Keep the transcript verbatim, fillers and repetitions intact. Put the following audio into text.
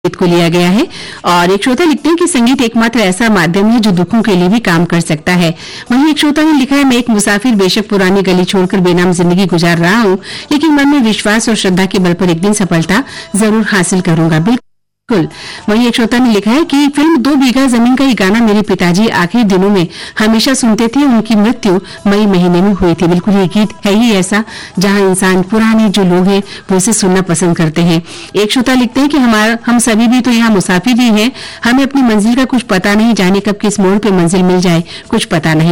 गीत को लिया गया है। और एक श्रोता लिखते हैं कि संगीत एकमात्र ऐसा माध्यम है जो दुखों के लिए भी काम कर सकता है। वहीं एक श्रोता ने लिखा है, मैं एक मुसाफिर बेशक पुरानी गली छोड़कर बेनाम जिंदगी गुजार रहा हूं, लेकिन मन में विश्वास और श्रद्धा के बल पर एक दिन सफलता जरूर हासिल करूंगा। बिल्कुल। वहीं एक श्रोता ने लिखा है कि फिल्म दो बीघा जमीन का ये गाना मेरे पिताजी आखिरी दिनों में हमेशा सुनते थे। उनकी मृत्यु मई महीने में हुई थी। बिल्कुल, ये गीत है ही ऐसा जहां इंसान पुराने जो लोग हैं वो इसे सुनना पसंद करते हैं। एक श्रोता लिखते हैं कि हमारा हम सभी भी तो यहाँ मुसाफिर ही हैं, हमें अपनी मंजिल का कुछ पता नहीं, जाने कब किस मोड़ पे मंजिल मिल जाए कुछ पता नहीं।